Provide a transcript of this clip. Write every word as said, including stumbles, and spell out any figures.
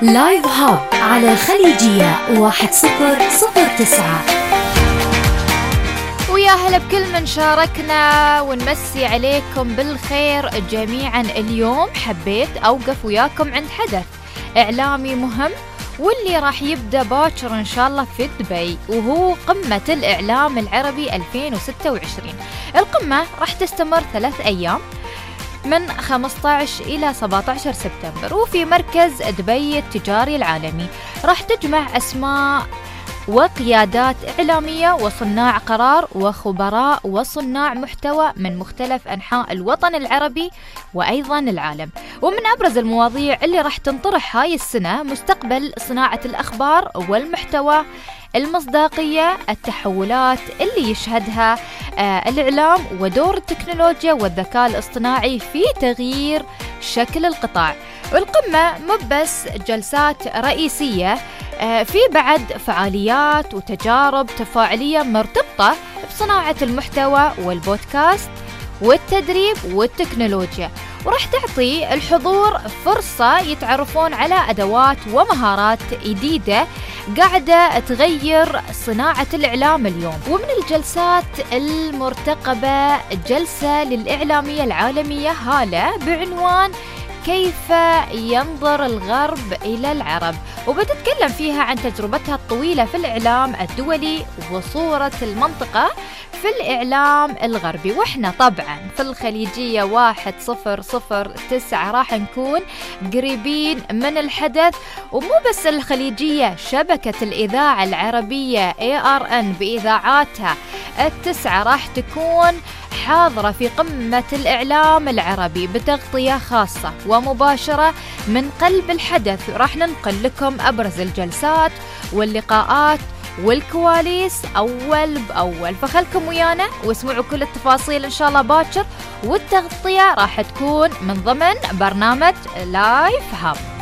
لايف هاب على خليجية واحد صفر صفر تسعة. ويا هلا بكل من شاركنا ونمسي عليكم بالخير جميعا. اليوم حبيت أوقف وياكم عند حدث إعلامي مهم واللي راح يبدأ باكر إن شاء الله في دبي، وهو قمة الإعلام العربي ألفين وستة وعشرين. القمة راح تستمر ثلاث أيام من خمسة عشر إلى سبعة عشر سبتمبر، وفي مركز دبي التجاري العالمي. راح تجمع أسماء وقيادات إعلامية وصناع قرار وخبراء وصناع محتوى من مختلف أنحاء الوطن العربي وأيضا العالم. ومن أبرز المواضيع اللي راح تنطرح هاي السنة مستقبل صناعة الأخبار والمحتوى، المصداقية، التحولات اللي يشهدها آه الإعلام، ودور التكنولوجيا والذكاء الاصطناعي في تغيير شكل القطاع. والقمة مو بس جلسات رئيسية، آه في بعد فعاليات وتجارب تفاعلية مرتبطة بصناعة المحتوى والبودكاست والتدريب والتكنولوجيا، وراح تعطي الحضور فرصة يتعرفون على أدوات ومهارات جديدة قاعدة تغير صناعة الإعلام اليوم. ومن الجلسات المرتقبة جلسة للإعلامية العالمية هالة بعنوان كيف ينظر الغرب إلى العرب، وبتتكلم فيها عن تجربتها الطويلة في الإعلام الدولي وصورة المنطقة في الإعلام الغربي. وإحنا طبعا في الخليجية واحد صفر صفر تسعة راح نكون قريبين من الحدث. ومو بس الخليجية، شبكة الإذاعة العربية إيه آر إن بإذاعاتها التسعة راح تكون حاضرة في قمة الإعلام العربي بتغطية خاصة ومباشرة من قلب الحدث. راح ننقل لكم أبرز الجلسات واللقاءات والكواليس أول بأول، فخلكم ويانا واسمعوا كل التفاصيل إن شاء الله باكر. والتغطية راح تكون من ضمن برنامج لايف هاب.